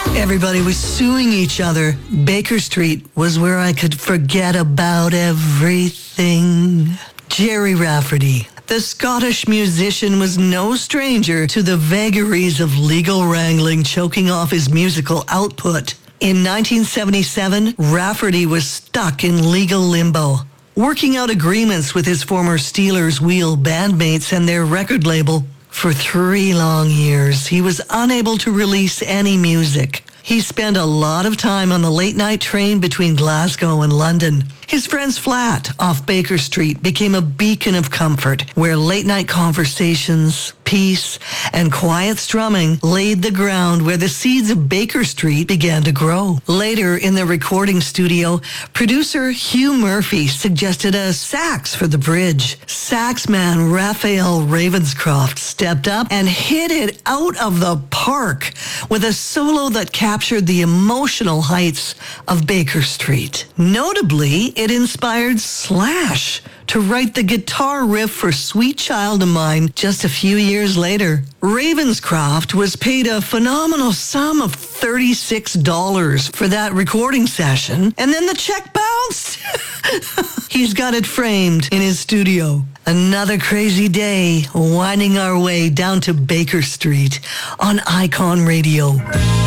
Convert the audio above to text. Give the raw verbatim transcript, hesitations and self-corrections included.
Everybody was suing each other. Baker Street was where I could forget about everything. Gerry Rafferty, the Scottish musician, was no stranger to the vagaries of legal wrangling choking off his musical output. In nineteen seventy-seven, Rafferty was stuck in legal limbo, working out agreements with his former Stealers Wheel bandmates and their record label. For three long years, he was unable to release any music. He spent a lot of time on the late-night train between Glasgow and London. His friend's flat off Baker Street became a beacon of comfort, where late-night conversations, peace, and quiet strumming laid the ground where the seeds of Baker Street began to grow. Later, in the recording studio, producer Hugh Murphy suggested a sax for the bridge. Saxman Raphael Ravenscroft stepped up and hit it out of the park with a solo that captured the emotional heights of Baker Street. Notably, it inspired Slash to write the guitar riff for Sweet Child of Mine just a few years later. Ravenscroft was paid a phenomenal sum of thirty-six dollars for that recording session, and then the check bounced. He's got it framed in his studio. Another crazy day, winding our way down to Baker Street on Icon Radio.